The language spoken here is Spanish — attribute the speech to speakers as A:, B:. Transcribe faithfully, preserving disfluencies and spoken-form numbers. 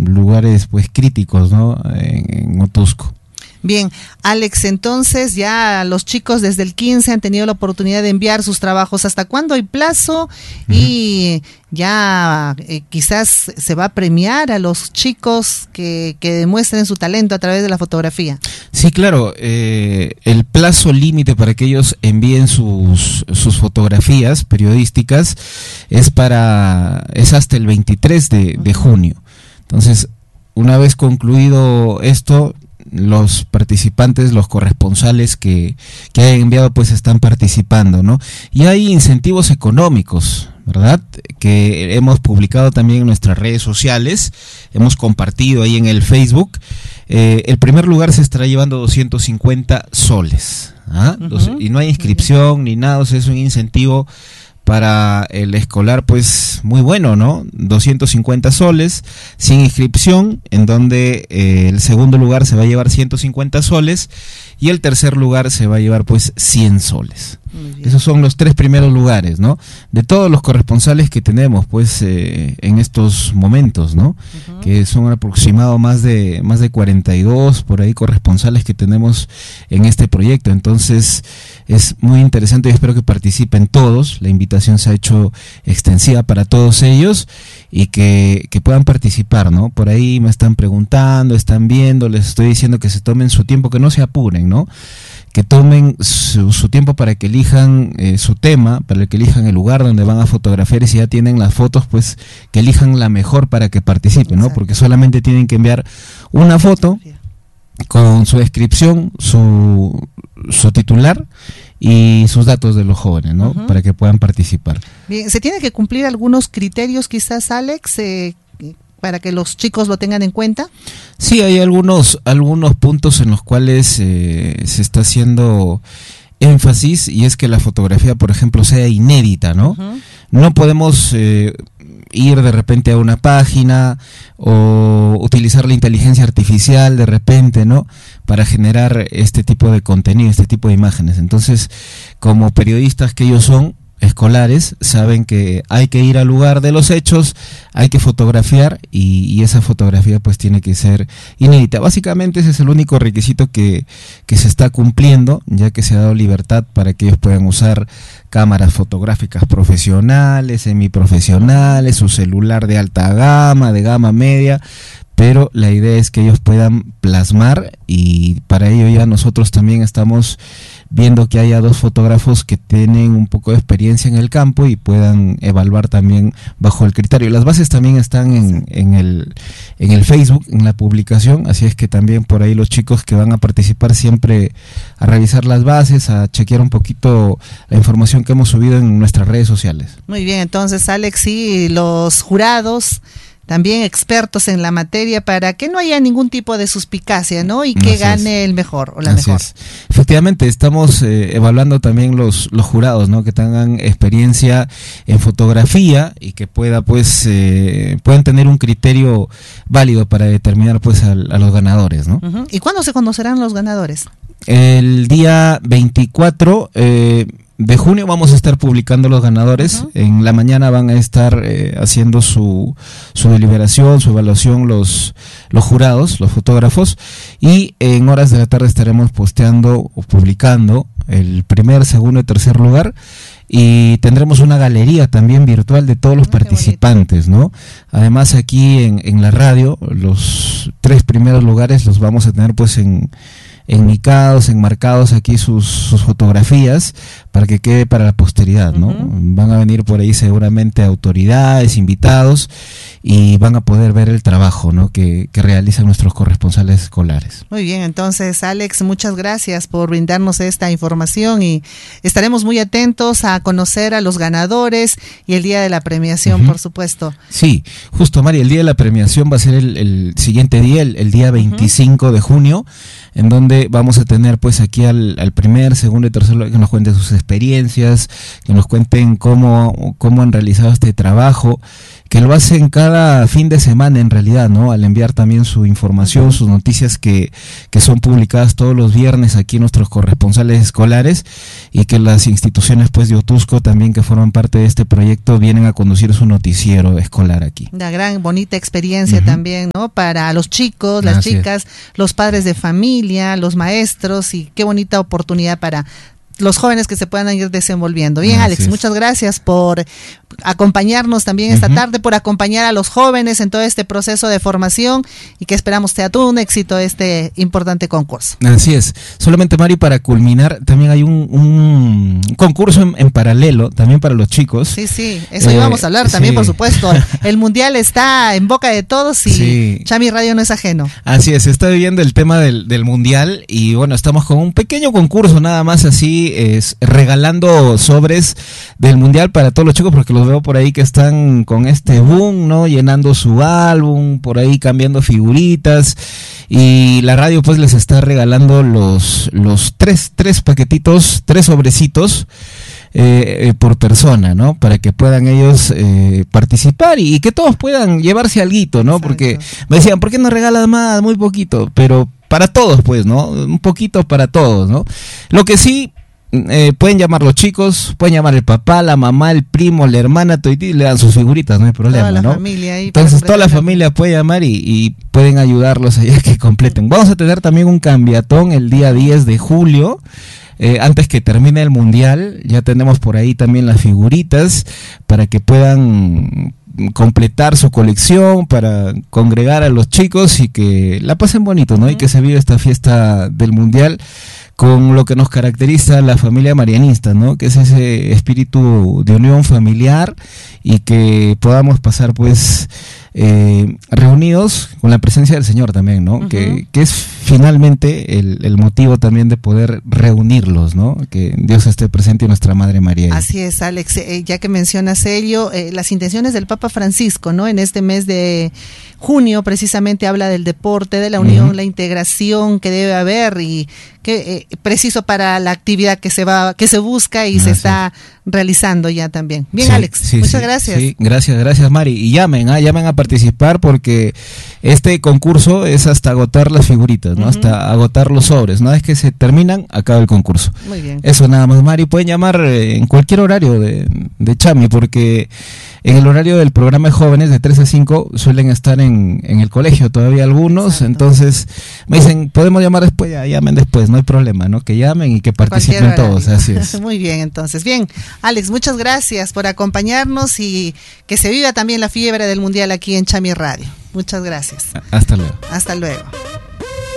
A: lugares pues críticos, ¿no? En, en Otusco.
B: Bien, Alex, entonces ya los chicos desde el quince han tenido la oportunidad de enviar sus trabajos. ¿Hasta cuándo hay plazo? Uh-huh. Y ya eh, quizás se va a premiar a los chicos que, que demuestren su talento a través de la fotografía.
A: Sí, claro. Eh, el plazo límite para que ellos envíen sus, sus fotografías periodísticas es para es hasta el veintitrés de, de junio. Entonces, una vez concluido esto, los participantes, los corresponsales que, que hayan enviado, pues están participando, ¿no? Y hay incentivos económicos, ¿verdad? Que hemos publicado también en nuestras redes sociales, hemos compartido ahí en el Facebook. Eh, el primer lugar se estará llevando doscientos cincuenta soles, ¿ah? Uh-huh. Y no hay inscripción ni nada, o sea, es un incentivo para el escolar pues muy bueno, ¿no? doscientos cincuenta soles sin inscripción, en donde eh, el segundo lugar se va a llevar ciento cincuenta soles y el tercer lugar se va a llevar pues cien soles. Esos son los tres primeros lugares, ¿no? De todos los corresponsales que tenemos pues eh, en estos momentos, ¿no? Uh-huh. Que son aproximados más de más de cuarenta y dos por ahí corresponsales que tenemos en este proyecto. Entonces es muy interesante y espero que participen todos. La invitación se ha hecho extensiva para todos ellos y que, que puedan participar, ¿no? Por ahí me están preguntando, están viendo, les estoy diciendo que se tomen su tiempo, que no se apuren, ¿no? Que tomen su, su tiempo para que elijan eh, su tema, para que elijan el lugar donde van a fotografiar, y si ya tienen las fotos, pues que elijan la mejor para que participen, ¿no? Porque solamente tienen que enviar una foto con su descripción, su, su titular y sus datos de los jóvenes, ¿no? Uh-huh. Para que puedan participar.
B: Bien, ¿se tiene que cumplir algunos criterios quizás, Alex, eh, para que los chicos lo tengan en cuenta?
A: Sí, hay algunos algunos puntos en los cuales eh, se está haciendo énfasis, y es que la fotografía, por ejemplo, sea inédita, ¿no? Uh-huh. No podemos eh, ir de repente a una página o utilizar la inteligencia artificial de repente, ¿no? Para generar este tipo de contenido, este tipo de imágenes. Entonces, como periodistas que ellos son, escolares, saben que hay que ir al lugar de los hechos, hay que fotografiar y, y esa fotografía pues tiene que ser inédita. Básicamente ese es el único requisito que, que se está cumpliendo, ya que se ha dado libertad para que ellos puedan usar cámaras fotográficas profesionales, semiprofesionales, su celular de alta gama, de gama media, pero la idea es que ellos puedan plasmar, y para ello ya nosotros también estamos viendo que haya dos fotógrafos que tienen un poco de experiencia en el campo y puedan evaluar también bajo el criterio. Las bases también están en, en el en el Facebook, en la publicación, así es que también por ahí los chicos que van a participar siempre a revisar las bases, a chequear un poquito la información que hemos subido en nuestras redes sociales.
B: Muy bien, entonces Alex, y los jurados también expertos en la materia, para que no haya ningún tipo de suspicacia, ¿no? Y que Así gane es. el mejor o la
A: Así
B: mejor.
A: Es. Efectivamente, estamos eh, evaluando también los los jurados, ¿no? Que tengan experiencia en fotografía y que pueda, pues, eh, puedan tener un criterio válido para determinar, pues, a, a los ganadores, ¿no?
B: Uh-huh. ¿Y cuándo se conocerán los ganadores?
A: El día veinticuatro eh, de junio vamos a estar publicando los ganadores. Uh-huh. En la mañana van a estar eh, haciendo su, su deliberación, su evaluación los, los jurados, los fotógrafos, y en horas de la tarde estaremos posteando o publicando el primer, segundo y tercer lugar, y tendremos una galería también virtual de todos los participantes, ¿no? Además, aquí en, en la radio, los tres primeros lugares los vamos a tener pues en enmicados, enmarcados aquí sus, sus fotografías, para que quede para la posteridad, ¿no? Uh-huh. Van a venir por ahí seguramente autoridades, invitados, y van a poder ver el trabajo, ¿no? que, que realizan nuestros corresponsales escolares.
B: Muy bien, entonces Alex, muchas gracias por brindarnos esta información, y estaremos muy atentos a conocer a los ganadores y el día de la premiación, uh-huh. por supuesto.
A: Sí, justo, María, el día de la premiación va a ser el, el siguiente día, el, el día veinticinco uh-huh. de junio, en donde vamos a tener pues aquí al, al primer, segundo y tercer lugar, que nos cuenten sus experiencias, que nos cuenten cómo, cómo han realizado este trabajo, que lo hacen cada fin de semana en realidad, ¿no? Al enviar también su información, sus noticias que, que son publicadas todos los viernes aquí nuestros corresponsales escolares, y que las instituciones pues de Otusco también que forman parte de este proyecto vienen a conducir su noticiero escolar aquí.
B: Una gran bonita experiencia uh-huh. también, ¿no? Para los chicos, las
A: Así
B: chicas, es. Los padres de familia, los maestros, y qué bonita oportunidad para los jóvenes que se puedan ir desenvolviendo. Bien, Así Alex, es. muchas gracias por acompañarnos también esta uh-huh. tarde, por acompañar a los jóvenes en todo este proceso de formación, y que esperamos sea todo un éxito este importante concurso.
A: Así es. Solamente, Mari, para culminar, también hay un, un concurso en, en paralelo, también para los chicos.
B: Sí, sí, eso eh, íbamos a hablar también, sí. por supuesto. El mundial está en boca de todos y sí. Chami Radio no es ajeno.
A: Así es, se está viviendo el tema del, del mundial, y bueno, estamos con un pequeño concurso nada más así, es regalando sobres del mundial para todos los chicos, porque los veo por ahí que están con este boom, ¿no? Llenando su álbum, por ahí cambiando figuritas, y la radio pues les está regalando los los tres tres paquetitos, tres sobrecitos eh, eh, por persona, ¿no? Para que puedan ellos eh, participar y, y que todos puedan llevarse alguito, ¿no? Exacto. Porque me decían, ¿por qué no regalas más? Muy poquito, pero para todos pues, ¿no? Un poquito para todos, ¿no? Lo que sí, Eh, pueden llamar los chicos, pueden llamar el papá, la mamá, el primo, la hermana, todo, y le dan sus figuritas, no hay problema,
B: toda la
A: ¿no?
B: Familia ahí.
A: Entonces toda la familia puede llamar y, y pueden ayudarlos a que completen. Vamos a tener también un cambiatón el día diez de julio. Eh, antes que termine el mundial, ya tenemos por ahí también las figuritas para que puedan completar su colección, para congregar a los chicos y que la pasen bonito, ¿no? Uh-huh. Y que se viva esta fiesta del mundial con lo que nos caracteriza la familia marianista, ¿no? Que es ese espíritu de unión familiar, y que podamos pasar pues eh, reunidos con la presencia del Señor también, ¿no? Uh-huh. Que, que es finalmente el, el motivo también de poder reunirlos, ¿no? Que Dios esté presente y nuestra Madre María.
B: Así es, Alex, eh, ya que mencionas ello, eh, las intenciones del Papa Francisco, ¿no? En este mes de junio precisamente habla del deporte, de la unión, uh-huh. la integración que debe haber, y que eh, preciso para la actividad que se va, que se busca y ah, se sí. está realizando ya también. Bien, sí, Alex,
A: sí,
B: muchas
A: sí,
B: gracias.
A: Sí, gracias, gracias, Mari. Y llamen, ¿ah? llamen a participar, porque este concurso es hasta agotar las figuritas, ¿no? Uh-huh. Hasta agotar los sobres. Una vez que se terminan, acaba el concurso.
B: Muy bien.
A: Eso nada más, Mari. Pueden llamar eh, en cualquier horario de, de Chami, porque en el horario del programa de jóvenes de tres a cinco suelen estar en, en el colegio todavía algunos. Exacto. Entonces me dicen, podemos llamar después, ya llamen después, no hay problema, ¿no? Que llamen y que participen todos, así es.
B: Muy bien, entonces. Bien, Alex, muchas gracias por acompañarnos, y que se viva también la fiebre del mundial aquí en Chami Radio. Muchas gracias.
A: Hasta luego.
B: Hasta luego.